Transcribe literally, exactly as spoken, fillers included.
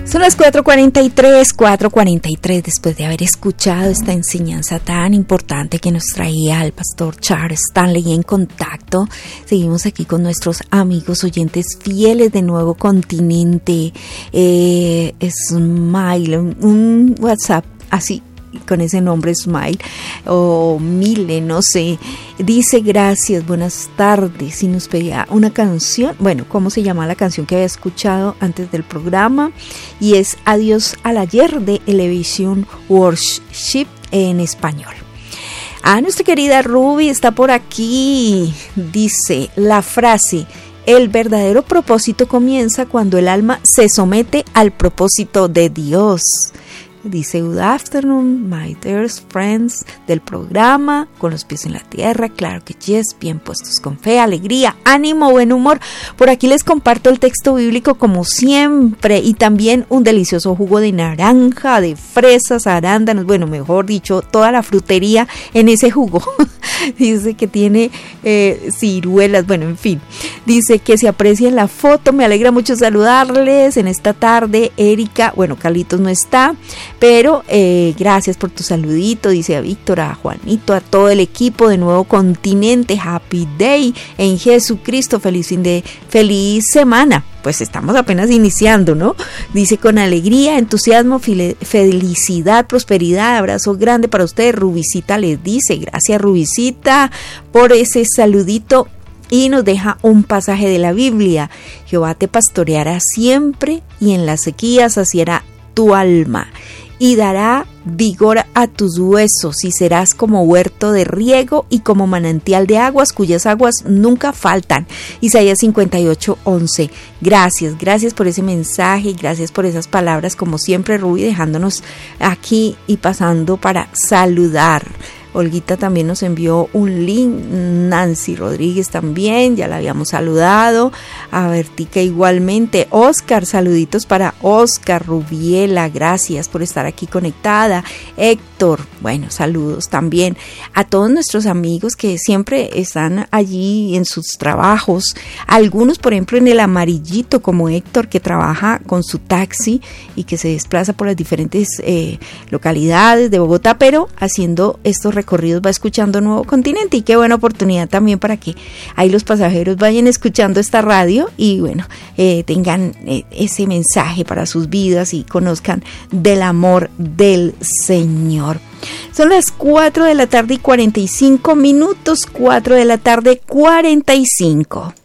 Son las cuatro cuarenta y tres, cuatro cuarenta y tres, después de haber escuchado esta enseñanza tan importante que nos traía el pastor Charles Stanley en Contacto. Seguimos aquí con nuestros amigos oyentes fieles de Nuevo Continente. Eh, Smile, un, un WhatsApp así, con ese nombre Smile, o Mile, no sé, dice gracias, buenas tardes, y nos pedía una canción, bueno, ¿cómo se llama la canción que había escuchado antes del programa? Y es Adiós al Ayer de Elevation Worship en español. Ah, nuestra querida Ruby está por aquí, dice la frase: el verdadero propósito comienza cuando el alma se somete al propósito de Dios. Dice, good afternoon, my dear friends del programa, con los pies en la tierra, claro que yes, bien puestos con fe, alegría, ánimo, buen humor. Por aquí les comparto el texto bíblico como siempre y también un delicioso jugo de naranja, de fresas, arándanos, bueno, mejor dicho, toda la frutería en ese jugo. Dice que tiene eh, ciruelas, bueno, en fin. Dice que se aprecia en la foto, me alegra mucho saludarles en esta tarde. Erika, bueno, Carlitos no está, pero eh, gracias por tu saludito, dice a Víctor, a Juanito, a todo el equipo de Nuevo Continente. Happy Day en Jesucristo, feliz fin de, feliz semana. Pues estamos apenas iniciando, ¿no? Dice con alegría, entusiasmo, file, felicidad, prosperidad, abrazo grande para ustedes. Rubicita les dice, gracias Rubicita por ese saludito. Y nos deja un pasaje de la Biblia: Jehová te pastoreará siempre y en las sequías saciará tu alma y dará vigor a tus huesos, y serás como huerto de riego y como manantial de aguas cuyas aguas nunca faltan. Isaías cincuenta y ocho, once. Gracias, gracias por ese mensaje, gracias por esas palabras, como siempre Ruby, dejándonos aquí y pasando para saludar. Olguita también nos envió un link, Nancy Rodríguez también, ya la habíamos saludado, a Bertica igualmente, Oscar, saluditos para Oscar, Rubiela, gracias por estar aquí conectada, Héctor, bueno, saludos también a todos nuestros amigos que siempre están allí en sus trabajos, algunos por ejemplo en el amarillito como Héctor, que trabaja con su taxi y que se desplaza por las diferentes eh, localidades de Bogotá, pero haciendo estos recorridos va escuchando Nuevo Continente, y qué buena oportunidad también para que ahí los pasajeros vayan escuchando esta radio y bueno, eh, tengan eh, ese mensaje para sus vidas y conozcan del amor del Señor. Son las cuatro de la tarde y cuarenta y cinco minutos, cuatro de la tarde cuarenta y cinco.